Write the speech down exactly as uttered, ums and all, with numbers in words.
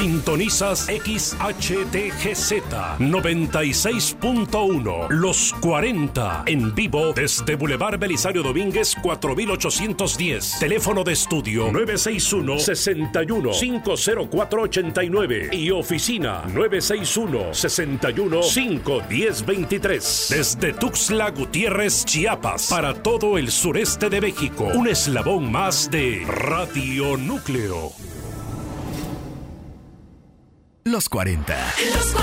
Sintonizas X H T G Z noventa y seis punto uno, Los cuarenta, en vivo desde Boulevard Belisario Domínguez cuatro mil ochocientos diez. Teléfono de estudio nueve seis uno, seis uno, cinco cero cuatro ocho nueve y oficina nueve seis uno, seis uno, cinco uno cero dos tres. Desde Tuxtla Gutiérrez, Chiapas, para todo el sureste de México, un eslabón más de Radio Núcleo. Los cuarenta.